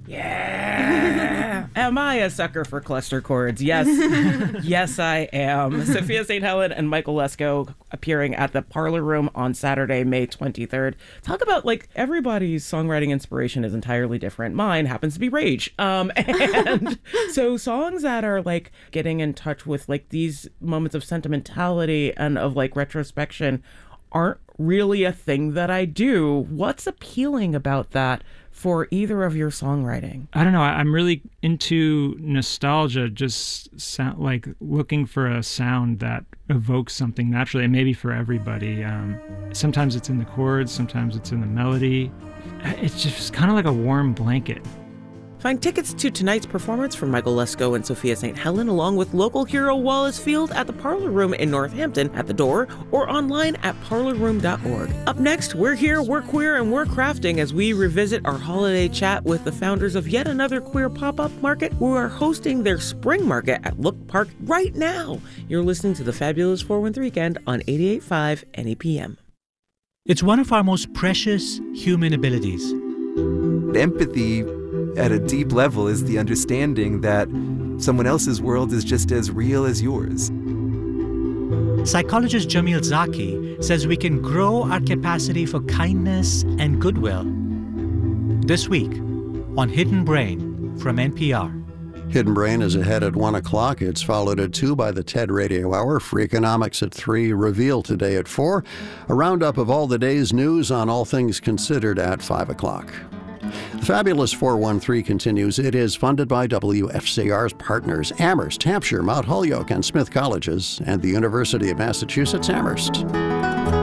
Yeah. Am I a sucker for cluster chords? Yes. Yes, I am. Sophia St. Helen and Michael Lesko appearing at the Parlor Room on Saturday, May 23rd. Talk about, like, everybody's songwriting inspiration is entirely different. Mine happens to be rage. And so songs that are, like, getting in touch with, like, these moments of sentimentality and of, like, retrospection aren't really a thing that I do. What's appealing about that for either of your songwriting? I don't know. I'm really into nostalgia, just like looking for a sound that evokes something naturally, and maybe for everybody. Sometimes it's in the chords, sometimes it's in the melody. It's just kind of like a warm blanket. Find tickets to tonight's performance from Michael Lesko and Sophia St. Helen, along with local hero Wallace Field at the Parlor Room in Northampton at the Door, or online at parlorroom.org. Up next, we're here, we're queer, and we're crafting as we revisit our holiday chat with the founders of yet another queer pop-up market who are hosting their spring market at Look Park right now. You're listening to the Fabulous 413 Weekend on 88.5 NEPM. It's one of our most precious human abilities. Empathy at a deep level is the understanding that someone else's world is just as real as yours. Psychologist Jamil Zaki says we can grow our capacity for kindness and goodwill. This week on Hidden Brain from NPR. Hidden Brain is ahead at 1 o'clock. It's followed at 2 by the TED Radio Hour. Freakonomics at 3. Reveal today at 4. A roundup of all the day's news on All Things Considered at 5 o'clock. The Fabulous 413 continues. It is funded by WFCR's partners, Amherst, Hampshire, Mount Holyoke, and Smith Colleges, and the University of Massachusetts Amherst.